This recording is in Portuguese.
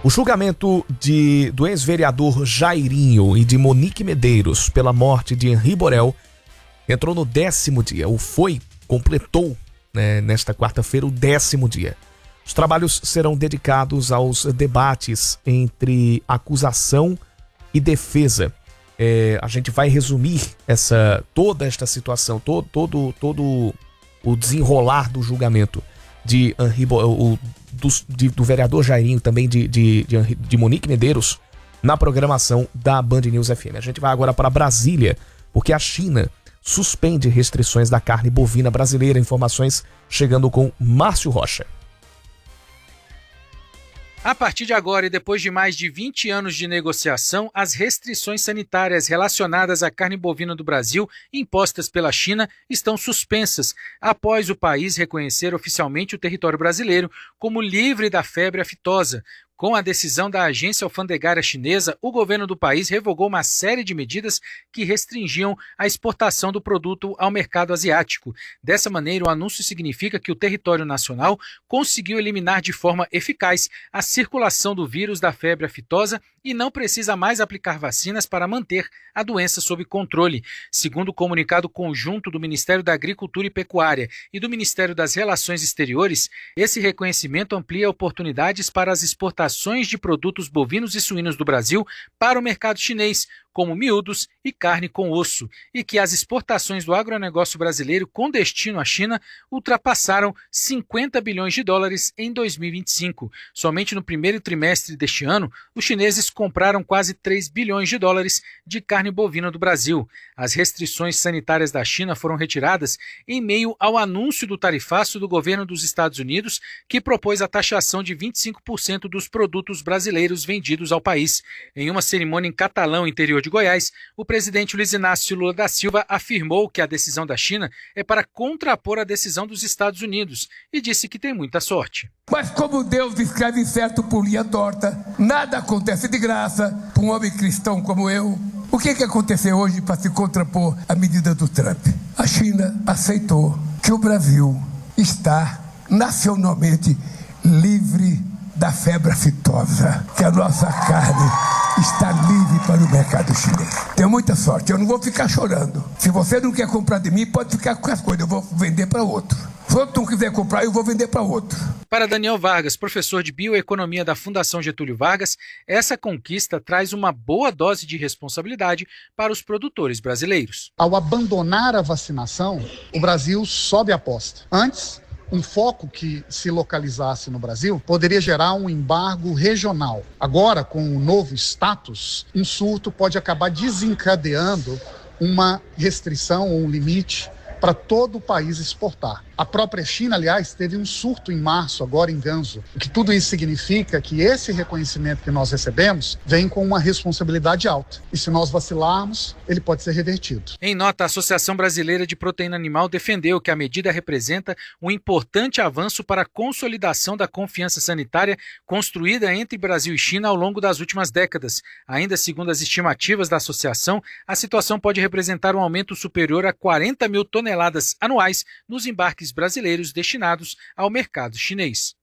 O julgamento do ex-vereador Jairinho e de Monique Medeiros pela morte de Henri Borel entrou no 10º dia, completou, né, nesta quarta-feira o 10º dia. Os trabalhos serão dedicados aos debates entre acusação e defesa. A gente vai resumir toda esta situação, todo o desenrolar do julgamento de Henri Borel, do vereador Jairinho, também de Monique Medeiros, na programação da Band News FM. A gente vai agora para Brasília, porque a China suspende restrições da carne bovina brasileira. Informações chegando com Márcio Rocha. A partir de agora e depois de mais de 20 anos de negociação, as restrições sanitárias relacionadas à carne bovina do Brasil, impostas pela China, estão suspensas, após o país reconhecer oficialmente o território brasileiro como livre da febre aftosa. Com a decisão da agência alfandegária chinesa, o governo do país revogou uma série de medidas que restringiam a exportação do produto ao mercado asiático. Dessa maneira, o anúncio significa que o território nacional conseguiu eliminar de forma eficaz a circulação do vírus da febre aftosa e não precisa mais aplicar vacinas para manter a doença sob controle. Segundo o comunicado conjunto do Ministério da Agricultura e Pecuária e do Ministério das Relações Exteriores, esse reconhecimento amplia oportunidades para as exportações de produtos bovinos e suínos do Brasil para o mercado chinês, como miúdos e carne com osso, e que as exportações do agronegócio brasileiro com destino à China ultrapassaram 50 bilhões de dólares em 2025. Somente no primeiro trimestre deste ano, os chineses compraram quase 3 bilhões de dólares de carne bovina do Brasil. As restrições sanitárias da China foram retiradas em meio ao anúncio do tarifaço do governo dos Estados Unidos, que propôs a taxação de 25% dos produtos brasileiros vendidos ao país. Em uma cerimônia em Catalão, interior de Goiás, o presidente Luiz Inácio Lula da Silva afirmou que a decisão da China é para contrapor a decisão dos Estados Unidos e disse que tem muita sorte. Mas como Deus escreve certo por linha torta, nada acontece de graça para um homem cristão como eu. O que aconteceu hoje para se contrapor à medida do Trump? A China aceitou que o Brasil está nacionalmente livre da febre aftosa, que a nossa carne está livre para o mercado chinês. Tenho muita sorte, eu não vou ficar chorando. Se você não quer comprar de mim, pode ficar com as coisas, eu vou vender para outro. Se outro não quiser comprar, eu vou vender para outro. Para Daniel Vargas, professor de Bioeconomia da Fundação Getúlio Vargas, essa conquista traz uma boa dose de responsabilidade para os produtores brasileiros. Ao abandonar a vacinação, o Brasil sobe a aposta. Antes, um foco que se localizasse no Brasil poderia gerar um embargo regional. Agora, com o novo status, um surto pode acabar desencadeando uma restrição ou um limite para todo o país exportar. A própria China, aliás, teve um surto em março, agora em Gansu. O que tudo isso significa que esse reconhecimento que nós recebemos vem com uma responsabilidade alta. E se nós vacilarmos, ele pode ser revertido. Em nota, a Associação Brasileira de Proteína Animal defendeu que a medida representa um importante avanço para a consolidação da confiança sanitária construída entre Brasil e China ao longo das últimas décadas. Ainda segundo as estimativas da associação, a situação pode representar um aumento superior a 40 mil toneladas anuais nos embarques brasileiros destinados ao mercado chinês.